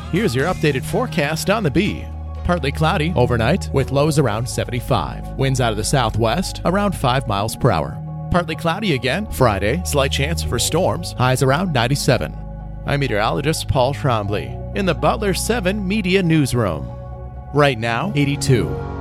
Here's your updated forecast on the Bee. Partly cloudy overnight with lows around 75. Winds out of the southwest around 5 miles per hour. Partly cloudy again Friday. Slight chance for storms. Highs around 97. I'm meteorologist Paul Trombley in the Butler 7 Media Newsroom. Right now, 82.